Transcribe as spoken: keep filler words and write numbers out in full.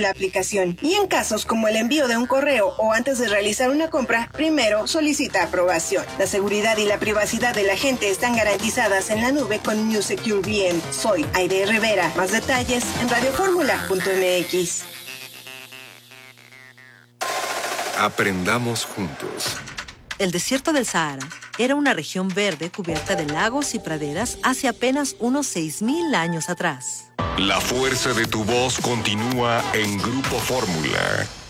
la aplicación. Y en casos como el envío de un correo o antes de realizar una compra, primero solicita aprobación. La seguridad y la privacidad de la gente están garantizadas en la nube con New Secure V M. Soy Aide Rivera. Más detalles en radioformula punto m x. Aprendamos juntos. El desierto del Sahara era una región verde cubierta de lagos y praderas hace apenas unos seis mil años atrás. La fuerza de tu voz continúa en Grupo Fórmula.